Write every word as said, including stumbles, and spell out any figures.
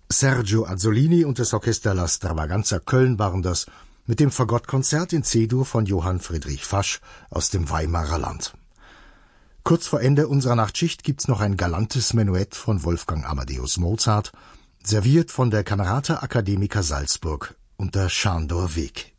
Sergio Azzolini und das Orchester La Stravaganza Köln waren das mit dem Fagottkonzert in C-Dur von Johann Friedrich Fasch aus dem Weimarer Land. Kurz vor Ende unserer Nachtschicht gibt's noch ein galantes Menuett von Wolfgang Amadeus Mozart, serviert von der Camerata Academica Salzburg unter Sándor Vég.